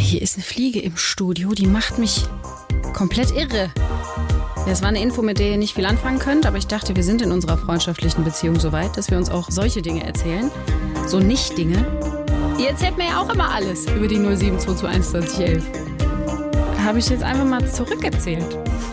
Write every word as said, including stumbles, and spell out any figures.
Hier ist eine Fliege im Studio, die macht mich komplett irre. Das war eine Info, mit der ihr nicht viel anfangen könnt, aber ich dachte, wir sind in unserer freundschaftlichen Beziehung so weit, dass wir uns auch solche Dinge erzählen. So Nicht-Dinge. Ihr erzählt mir ja auch immer alles über die null sieben zwei zwei eins zwanzig elf. Habe ich jetzt einfach mal zurückerzählt.